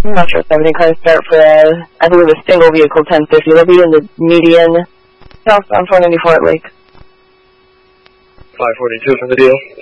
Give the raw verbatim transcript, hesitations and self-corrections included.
Metro seventy cars start for, uh, I believe a single vehicle ten fifty. They'll be in the median, southbound four ninety-four at Lake. five forty-two from the deal.